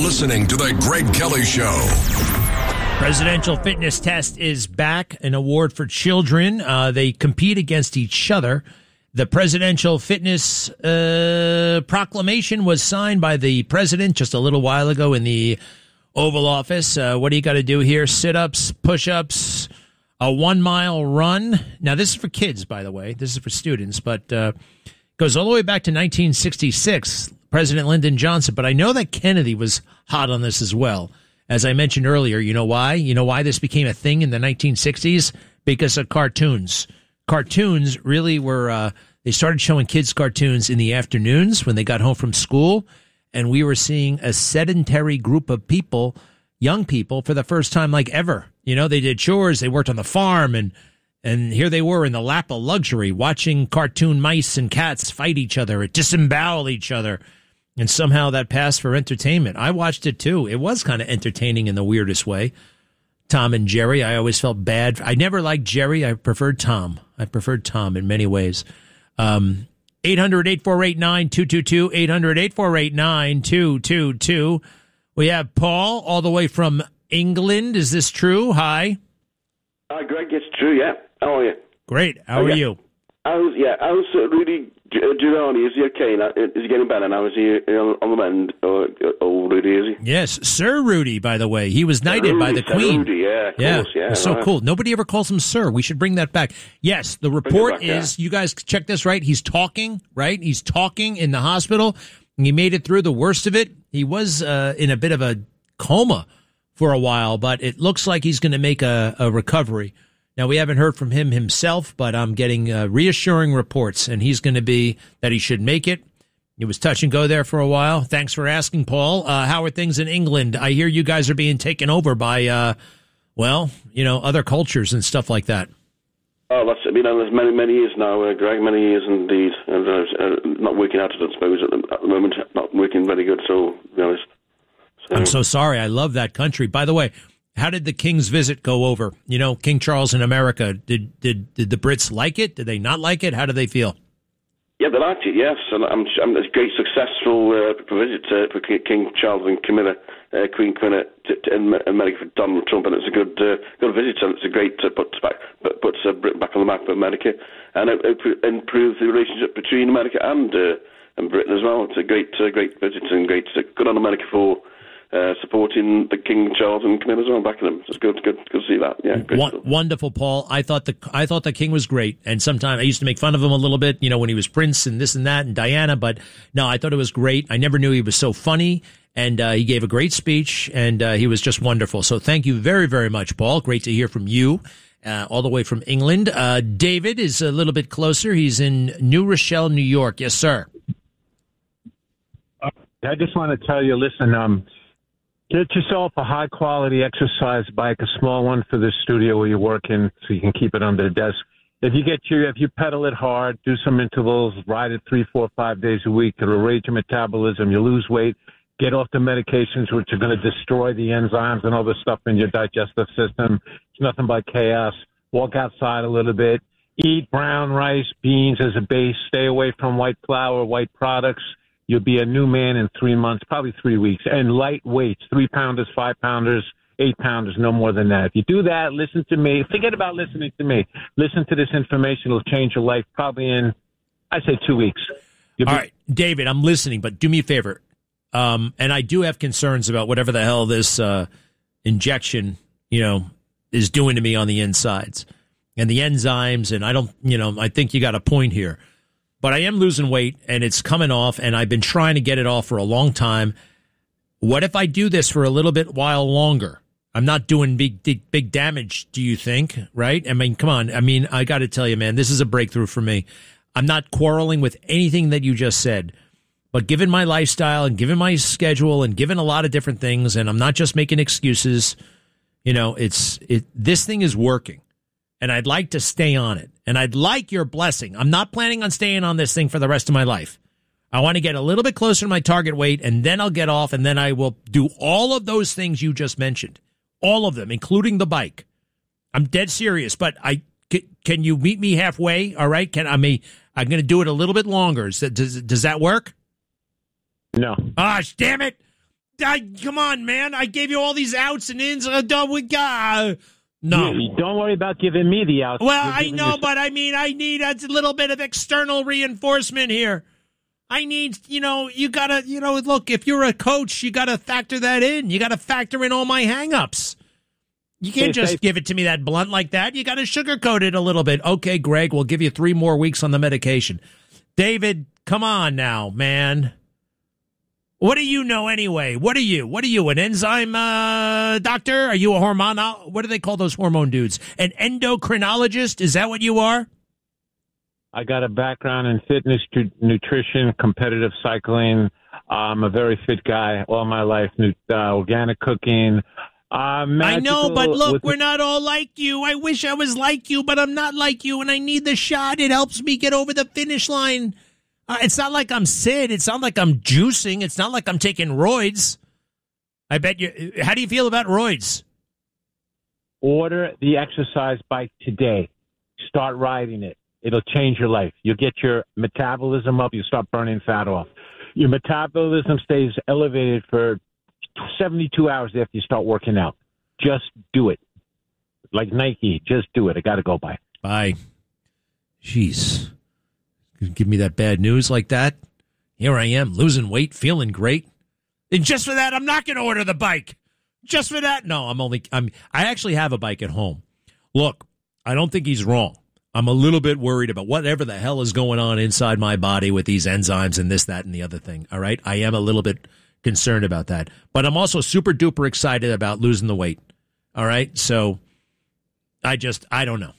listening to The Greg Kelly Show. Presidential fitness test is back, an award for children. They compete against each other. The presidential fitness proclamation was signed by the president just a little while ago in the Oval Office. What do you got to do here? Sit-ups, push-ups, a 1 mile run. Now, this is for kids, by the way. This is for students, but goes all the way back to 1966, President Lyndon Johnson. But I know that Kennedy was hot on this as well. As I mentioned earlier, you know why? You know why this became a thing in the 1960s? Because of cartoons. Cartoons really were, they started showing kids cartoons in the afternoons when they got home from school. And we were seeing a sedentary group of people, young people, for the first time like ever. You know, they did chores, they worked on the farm, and here they were in the lap of luxury, watching cartoon mice and cats fight each other, disembowel each other. And somehow that passed for entertainment. I watched it too. It was kind of entertaining in the weirdest way. Tom and Jerry, I always felt bad. I never liked Jerry. I preferred Tom. I preferred Tom in many ways. 800-848-9222, 800-848-9222. We have Paul all the way from England. Is this true? Hi. Hi, Greg. It's true, yeah. How are you? Great. How are you? How's Rudy Giuliani? Is he okay now? Is he getting better now? Is he on the mend? Or Rudy, is he? Yes, Sir Rudy, by the way. He was knighted by the Queen. Rudy, yeah, of course, yeah. It's so cool. Nobody ever calls him Sir. We should bring that back. Yes, the report is, you guys check this, right? He's talking, right? He's talking in the hospital. He made it through the worst of it. He was in a bit of a coma for a while, but it looks like he's going to make a recovery. Now, we haven't heard from him himself, but I'm getting reassuring reports, and he's going to be that he should make it. It was touch and go there for a while. Thanks for asking, Paul. How are things in England? I hear you guys are being taken over by, other cultures and stuff like that. Oh, that's there's many years now, Greg, many years indeed. And not working out, I suppose, at the moment. Not working very good, so to be honest. So. I'm so sorry. I love that country. By the way, how did the King's visit go over? You know, King Charles in America. Did the Brits like it? Did they not like it? How do they feel? Yeah, they liked it, yes. And it's a great successful visit for King Charles and Camilla, Queen Camilla, in America for Donald Trump. And it's a good visit, and it's a great puts Britain back on the map for America. And it improves the relationship between America and Britain as well. It's a great visit, and good on America for supporting the King Charles and Camilla as well, backing them. It's good to see that. Yeah, wonderful, Paul. I thought the King was great, and sometimes I used to make fun of him a little bit, you know, when he was Prince and this and that and Diana. But no, I thought it was great. I never knew he was so funny, and he gave a great speech, and he was just wonderful. So thank you very, very much, Paul. Great to hear from you, all the way from England. David is a little bit closer. He's in New Rochelle, New York. Yes, sir. I just want to tell you, listen, get yourself a high-quality exercise bike, a small one for the studio where you're working so you can keep it under the desk. If you pedal it hard, do some intervals, ride it 3, 4, 5 days a week, it'll raise your metabolism, you lose weight, get off the medications which are going to destroy the enzymes and all the stuff in your digestive system. It's nothing but chaos. Walk outside a little bit. Eat brown rice, beans as a base. Stay away from white flour, white products. You'll be a new man in 3 months, probably 3 weeks. And light weights, 3-pounders, 5-pounders, 8-pounders, no more than that. If you do that, listen to me. Forget about listening to me. Listen to this information. It'll change your life probably in, I'd say, 2 weeks. All right, David, I'm listening, but do me a favor. And I do have concerns about whatever the hell this injection, is doing to me on the insides and the enzymes. And I think you got a point here. But I am losing weight, and it's coming off, and I've been trying to get it off for a long time. What if I do this for a little bit while longer? I'm not doing big damage, do you think, right? I mean, come on. I mean, I got to tell you, man, this is a breakthrough for me. I'm not quarreling with anything that you just said. But given my lifestyle and given my schedule and given a lot of different things, and I'm not just making excuses, this thing is working. And I'd like to stay on it. And I'd like your blessing. I'm not planning on staying on this thing for the rest of my life. I want to get a little bit closer to my target weight, and then I'll get off, and then I will do all of those things you just mentioned. All of them, including the bike. I'm dead serious, but can you meet me halfway? All right? I'm going to do it a little bit longer. Does that work? No. Ah, damn it. come on, man. I gave you all these outs and ins. No. Don't worry about giving me the outs. Well, I know, but I need a little bit of external reinforcement here. I need, you got to, look, if you're a coach, you got to factor that in. You got to factor in all my hang-ups. You can't just give it to me that blunt like that. You got to sugarcoat it a little bit. Okay, Greg, we'll give you 3 more weeks on the medication. David, come on now, man. What do you know anyway? What are you? An enzyme doctor? Are you a hormonal? What do they call those hormone dudes? An endocrinologist? Is that what you are? I got a background in fitness, nutrition, competitive cycling. I'm a very fit guy all my life. Organic cooking. I know, but look, we're not all like you. I wish I was like you, but I'm not like you, and I need the shot. It helps me get over the finish line. It's not like I'm Sid. It's not like I'm juicing. It's not like I'm taking roids. I bet you. How do you feel about roids? Order the exercise bike today. Start riding it. It'll change your life. You'll get your metabolism up. You start burning fat off. Your metabolism stays elevated for 72 hours after you start working out. Just do it. Like Nike, just do it. I got to go by. Bye. Jeez. Give me that bad news like that. Here I am, losing weight, feeling great. And just for that, I'm not going to order the bike. Just for that? No, I actually have a bike at home. Look, I don't think he's wrong. I'm a little bit worried about whatever the hell is going on inside my body with these enzymes and this, that, and the other thing. All right? I am a little bit concerned about that. But I'm also super duper excited about losing the weight. All right? So I don't know.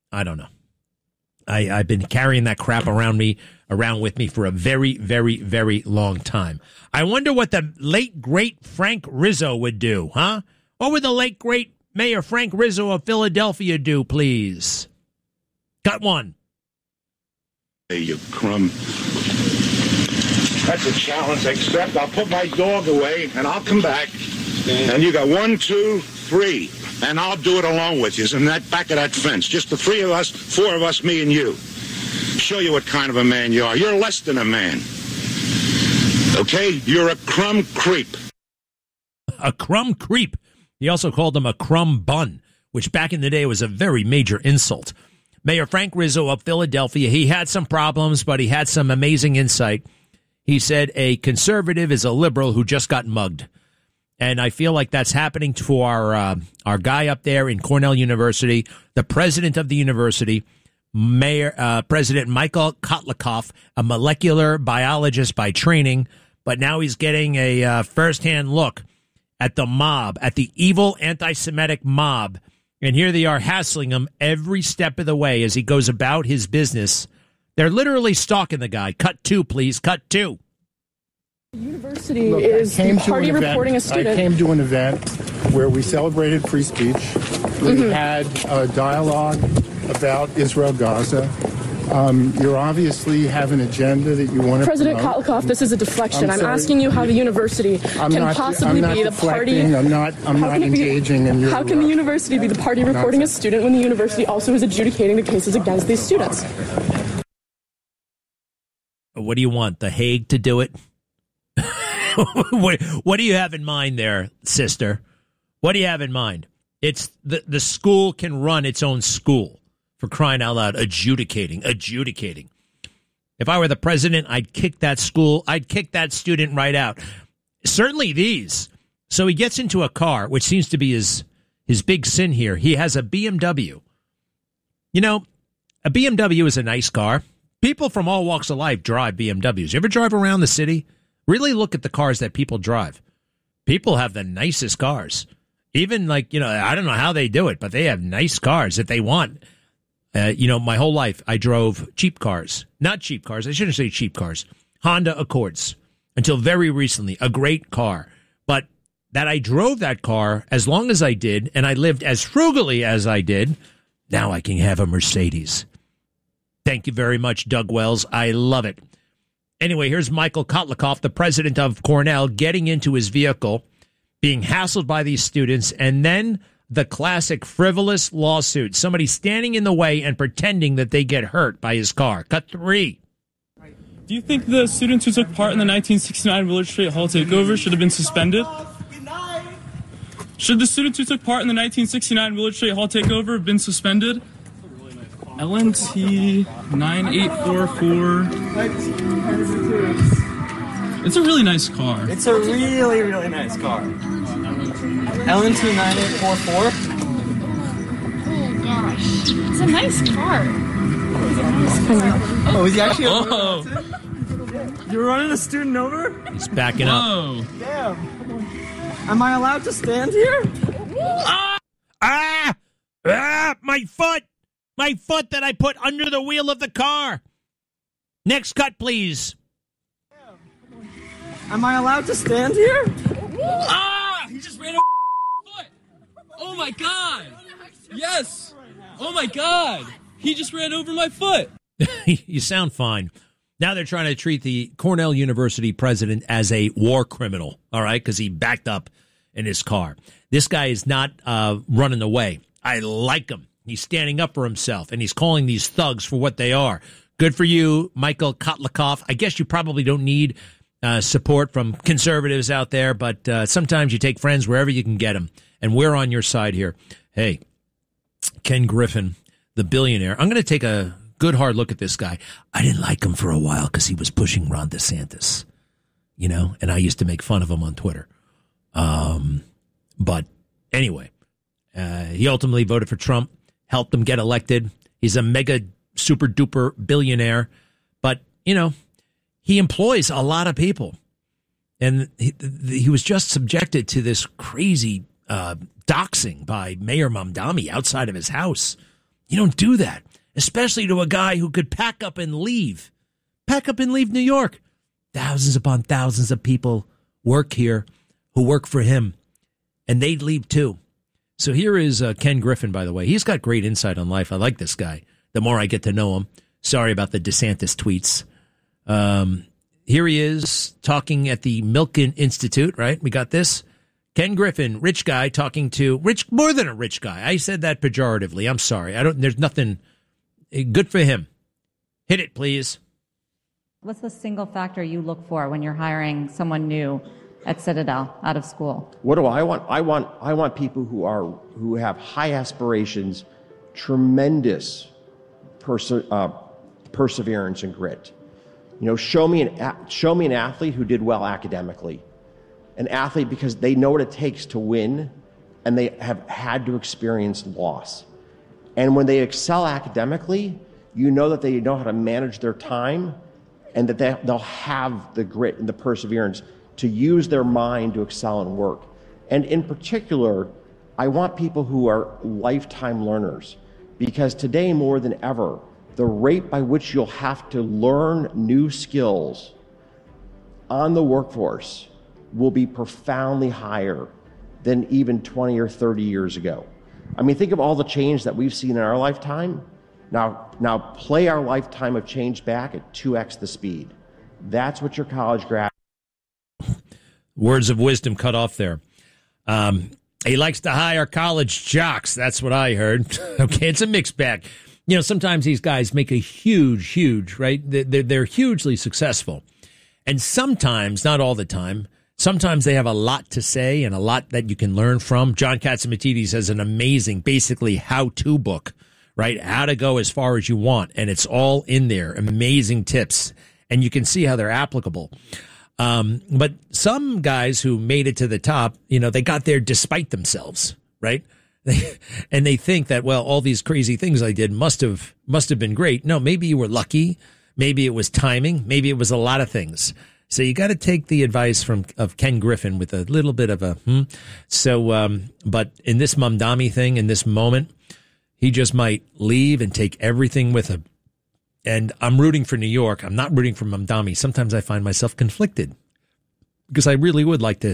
I've been carrying that crap around with me for a very, very, very long time. I wonder what the late, great Frank Rizzo would do, huh? What would the late, great Mayor Frank Rizzo of Philadelphia do, please? Got one. Hey, you crumb. That's a challenge, except I'll put my dog away, and I'll come back. And you got 1, 2, 3, and I'll do it along with you. In that back of that fence. Just the 3 of us, 4 of us, me and you. Show you what kind of a man you are. You're less than a man. Okay? You're a crumb creep. A crumb creep. He also called him a crumb bun, which back in the day was a very major insult. Mayor Frank Rizzo of Philadelphia, he had some problems, but he had some amazing insight. He said a conservative is a liberal who just got mugged. And I feel like that's happening to our guy up there in Cornell University, the president of the university, President Michael Kotlikoff, a molecular biologist by training, but now he's getting a firsthand look at the mob, at the evil anti-Semitic mob. And here they are hassling him every step of the way as he goes about his business. They're literally stalking the guy. Cut 2, please. Cut 2. University is the party reporting a student. I came to an event where we celebrated free speech. We had a dialogue about Israel-Gaza. You obviously have an agenda that you want to President Kotlikoff, this is a deflection. I'm asking you how the university can possibly be the party. I'm not engaging in your... How can the university be the party reporting a student when the university also is adjudicating the cases against these students? What do you want, The Hague to do it? What do you have in mind there, sister? What do you have in mind? It's the school can run its own school. For crying out loud, adjudicating. If I were the president, I'd kick that school. I'd kick that student right out. Certainly these. So he gets into a car, which seems to be his big sin here. He has a BMW. You know, a BMW is a nice car. People from all walks of life drive BMWs. You ever drive around the city? Really look at the cars that people drive. People have the nicest cars. Even I don't know how they do it, but they have nice cars that they want. My whole life, I drove cheap cars. Not cheap cars. I shouldn't say cheap cars. Honda Accords. Until very recently, a great car. But that I drove that car as long as I did, and I lived as frugally as I did, now I can have a Mercedes. Thank you very much, Doug Wells. I love it. Anyway, here's Michael Kotlikoff, the president of Cornell, getting into his vehicle, being hassled by these students, and then the classic frivolous lawsuit. Somebody standing in the way and pretending that they get hurt by his car. Cut 3. Do you think the students who took part in the 1969 Willard Straight Hall takeover should have been suspended? Should the students who took part in the 1969 Willard Straight Hall takeover have been suspended? LNT 9844. It's a really nice car. It's a really, really nice car. LNT 9844. Oh gosh, it's a nice car. Oh, is he actually? Oh. You're running a student over? He's backing up. Damn. Am I allowed to stand here? My foot! My foot that I put under the wheel of the car. Next cut, please. Am I allowed to stand here? He just ran over my foot. Oh my God. Yes. Oh my God. He just ran over my foot. You sound fine. Now they're trying to treat the Cornell University president as a war criminal, all right, because he backed up in his car. This guy is not running away. I like him. He's standing up for himself, and he's calling these thugs for what they are. Good for you, Michael Kotlikoff. I guess you probably don't need support from conservatives out there, but sometimes you take friends wherever you can get them, and we're on your side here. Hey, Ken Griffin, the billionaire. I'm going to take a good hard look at this guy. I didn't like him for a while because he was pushing Ron DeSantis, and I used to make fun of him on Twitter. But anyway, he ultimately voted for Trump, helped him get elected. He's a mega super duper billionaire, but he employs a lot of people, and he was just subjected to this crazy doxing by Mayor Mamdani outside of his house. You don't do that, especially to a guy who could pack up and leave New York. Thousands upon thousands of people work here who work for him, and they'd leave too. So here is Ken Griffin, by the way. He's got great insight on life. I like this guy. The more I get to know him. Sorry about the DeSantis tweets. Here he is talking at the Milken Institute, right? We got this. Ken Griffin, rich guy, talking to rich, more than a rich guy. I said that pejoratively. I'm sorry. There's nothing good for him. Hit it, please. What's the single factor you look for when you're hiring someone new at Citadel out of school? What do I want? I want people who have high aspirations, tremendous perseverance and grit. Show me an athlete who did well academically, an athlete because they know what it takes to win, and they have had to experience loss. And when they excel academically, that they know how to manage their time, and that they'll have the grit and the perseverance to use their mind to excel and work. And in particular, I want people who are lifetime learners, because today more than ever, the rate by which you'll have to learn new skills on the workforce will be profoundly higher than even 20 or 30 years ago. I mean, think of all the change that we've seen in our lifetime. Now play our lifetime of change back at 2x the speed. That's what your college grad. Words of wisdom cut off there. He likes to hire college jocks. That's what I heard. Okay, it's a mixed bag. Sometimes these guys make a huge, right? They're hugely successful. And sometimes, not all the time, sometimes they have a lot to say and a lot that you can learn from. John Catsimatidis has an amazing, basically, how-to book, right? How to go as far as you want. And it's all in there. Amazing tips. And you can see how they're applicable. But some guys who made it to the top, they got there despite themselves, right? And they think that, well, all these crazy things I did must have been great. No, maybe you were lucky. Maybe it was timing. Maybe it was a lot of things. So you got to take the advice of Ken Griffin with a little bit of a So, but in this Mamdani thing, in this moment, he just might leave and take everything with him. And I'm rooting for New York. I'm not rooting for Mamdani. Sometimes I find myself conflicted because I really would like to